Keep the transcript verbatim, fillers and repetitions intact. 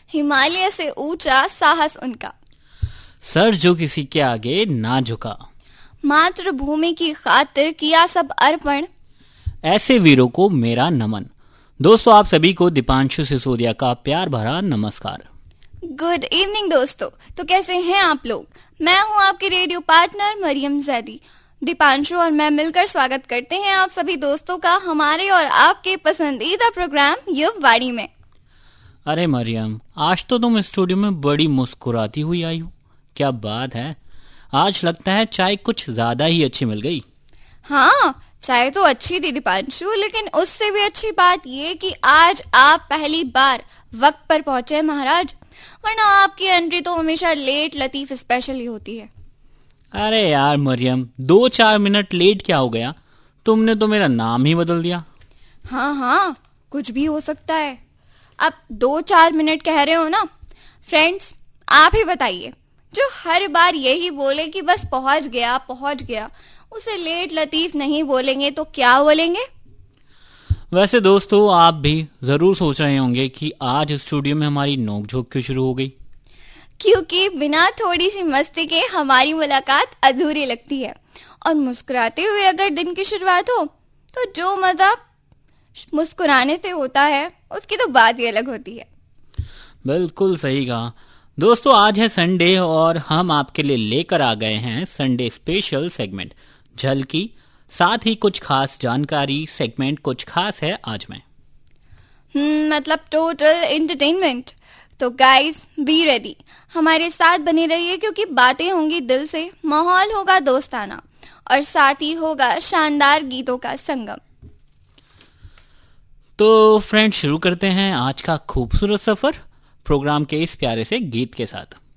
हिमालय से ऊंचा साहस उनका, सर जो किसी के आगे ना झुका, मातृभूमि की खातिर किया सब अर्पण, ऐसे वीरों को मेरा नमन। दोस्तों, आप सभी को दीपांशु सिसोदिया का प्यार भरा नमस्कार। गुड इवनिंग दोस्तों। तो कैसे हैं आप लोग? मैं हूं आपकी रेडियो पार्टनर मरियम जैदी। दीपांशु और मैं मिलकर स्वागत करते हैं आप सभी दोस्तों का हमारे और आपके पसंदीदा प्रोग्राम युववाणी में। अरे मरियम, आज तो तुम स्टूडियो में बड़ी मुस्कुराती हुई आई हो। क्या बात है, आज लगता है चाय कुछ ज्यादा ही अच्छी मिल गई। हाँ, चाय तो अच्छी थी दीपांशु, लेकिन उससे भी अच्छी बात ये कि आज आप पहली बार वक्त पर पहुंचे महाराज, वरना आपकी एंट्री तो हमेशा लेट लतीफ स्पेशल ही होती है। अरे यार मरियम, दो चार मिनट लेट क्या हो गया, तुमने तो मेरा नाम ही बदल दिया। हाँ हाँ, कुछ भी हो सकता है। अब दो चार मिनट कह रहे हो ना। फ्रेंड्स, आप ही बताइए, जो हर बार यही बोले कि बस पहुंच गया पहुंच गया, उसे लेट लतीफ नहीं बोलेंगे तो क्या बोलेंगे? वैसे दोस्तों, आप भी जरूर सोच रहे होंगे कि आज स्टूडियो में हमारी नोकझोंक क्यों शुरू हो गई, क्योंकि बिना थोड़ी सी मस्ती के हमारी मुलाकात अधूरी लगती है। और मुस्कुराते हुए अगर दिन की शुरुआत हो तो जो मजा मुस्कुराने से होता है उसकी तो बात ही अलग होती है। बिल्कुल सही कहा। दोस्तों, आज है संडे और हम आपके लिए लेकर आ गए हैं संडे स्पेशल सेगमेंट झलकी, साथ ही कुछ खास जानकारी। सेगमेंट कुछ खास है आज में, हम्म मतलब टोटल एंटरटेनमेंट। तो गाइस, बी रेडी, हमारे साथ बने रहिए क्योंकि बातें होंगी दिल से, माहौल होगा दोस्ताना और साथ ही होगा शानदार गीतों का संगम। तो फ्रेंड्स, शुरू करते हैं आज का खूबसूरत सफर प्रोग्राम के इस प्यारे से गीत के साथ।